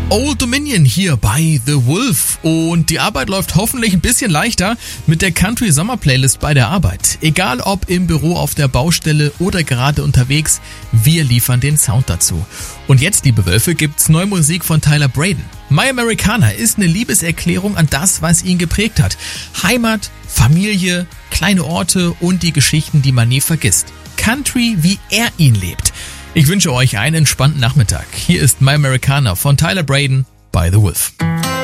Old Dominion hier bei The Wolf und die Arbeit läuft hoffentlich ein bisschen leichter mit der Country Sommer Playlist bei der Arbeit. Egal ob im Büro, auf der Baustelle oder gerade unterwegs, wir liefern den Sound dazu. Und jetzt, liebe Wölfe, gibt's neue Musik von Tyler Braden. My Americana ist eine Liebeserklärung an das, was ihn geprägt hat. Heimat, Familie, kleine Orte und die Geschichten, die man nie vergisst. Country, wie er ihn lebt. Ich wünsche euch einen entspannten Nachmittag. Hier ist My Americana von Tyler Braden bei The Wolf.